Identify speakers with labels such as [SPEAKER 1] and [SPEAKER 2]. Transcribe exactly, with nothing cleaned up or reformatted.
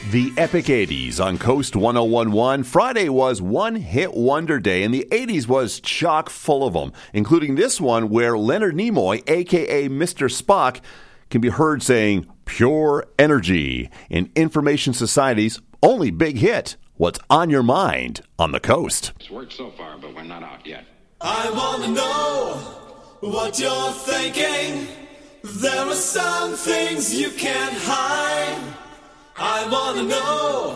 [SPEAKER 1] The Epic eighties on Coast one oh one point one. Friday was One Hit Wonder Day, and the eighties was chock full of them, including this one where Leonard Nimoy, a k a. Mister Spock, can be heard saying, "Pure energy," in Information Society's only big hit, What's on Your Mind on the Coast.
[SPEAKER 2] It's worked so far, but we're not out yet.
[SPEAKER 3] I want to know what you're thinking. There are some things you can't hide. I want to know